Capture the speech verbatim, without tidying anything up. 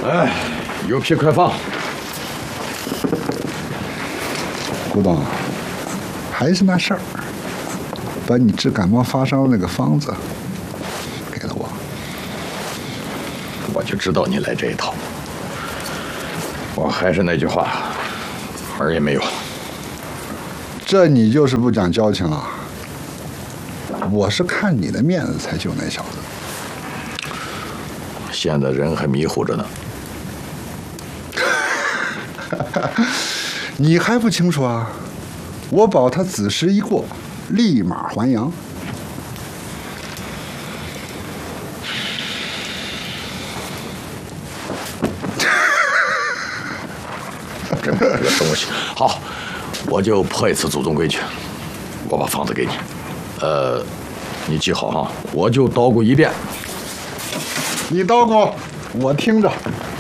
哎，有屁快放！ 古董，还是那事儿，把你治感冒发烧那个方子给了我。 我就知道你来这一套。我还是那句话，门儿也没有。 这你就是不讲交情了。我是看你的面子才救那小子。 现在人还迷糊着呢。 你还不清楚啊？我保他子时一过，立马还阳。 真是个东西！好，我就破一次祖宗规矩，我把方子给你。呃，你记好哈，我就捣鼓一遍。 你捣鼓，我听着。